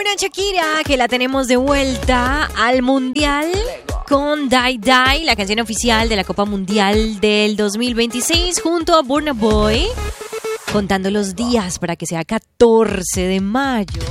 Bueno, Shakira, que la tenemos de vuelta al Mundial con Die Die, la canción oficial de la Copa Mundial del 2026, junto a Burna Boy, contando los días para que sea 14 de mayo.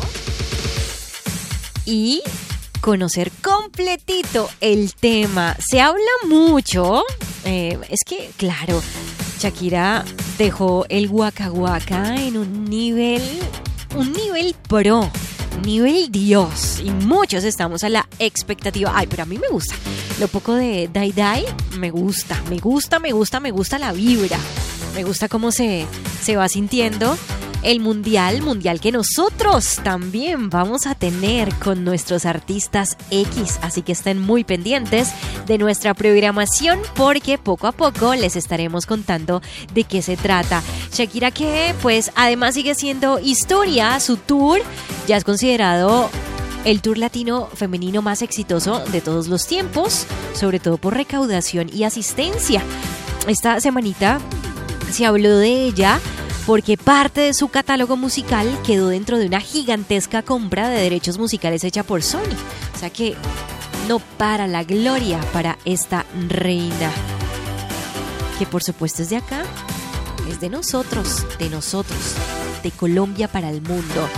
Y conocer completito el tema. Se habla mucho, es que, claro, Shakira dejó el Waka Waka en un nivel pro, nivel Dios, y muchos estamos a la expectativa. Ay, pero a mí me gusta lo poco de Die Die, me gusta la vibra, me gusta cómo se va sintiendo el mundial que nosotros también vamos a tener con nuestros artistas X, así que estén muy pendientes de nuestra programación porque poco a poco les estaremos contando de qué se trata. Shakira, que pues además sigue siendo historia, su tour ya es considerado el tour latino femenino más exitoso de todos los tiempos, sobre todo por recaudación y asistencia. Esta semanita se habló de ella porque parte de su catálogo musical quedó dentro de una gigantesca compra de derechos musicales hecha por Sony. O sea que no para la gloria para esta reina, que por supuesto es de acá, es de nosotros, de Colombia para el mundo.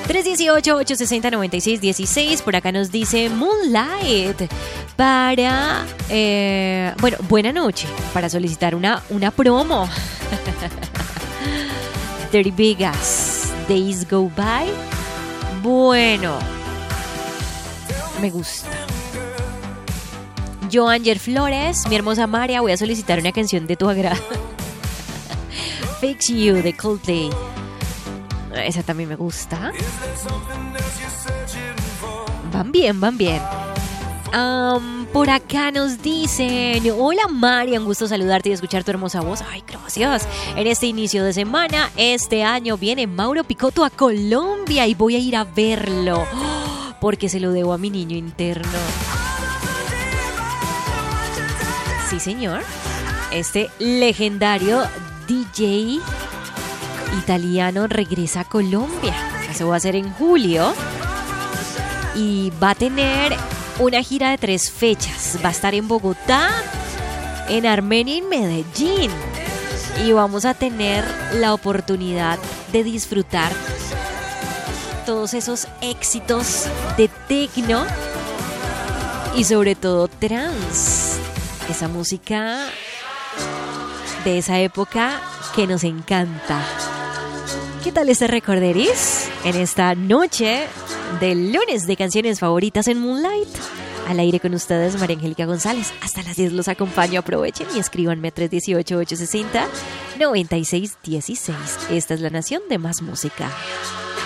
318-860-9616, por acá nos dice Moonlight para, buena noche, para solicitar una promo. Dirty Vegas, Days Go By. Bueno, me gusta. Joanger Flores, mi hermosa María, voy a solicitar una canción de tu agrado. Fix You de Coldplay. Esa también me gusta. Van bien. Por acá nos dicen: hola María, un gusto saludarte y escuchar tu hermosa voz. Ay, gracias. En este inicio de semana, este año viene Mauro Picotto a Colombia y voy a ir a verlo, porque se lo debo a mi niño interno. Sí, señor. Este legendario DJ italiano regresa a Colombia. Eso va a ser en julio y va a tener una gira de 3 fechas. Va a estar en Bogotá, en Armenia y en Medellín. Y vamos a tener la oportunidad de disfrutar todos esos éxitos de techno y sobre todo trance. Esa música de esa época que nos encanta. ¿Qué tal este recorderis en esta noche del lunes de canciones favoritas en Moonlight? Al aire con ustedes, María Angélica González. Hasta las 10 los acompaño. Aprovechen y escríbanme a 318-860-9616. Esta es la nación de más música.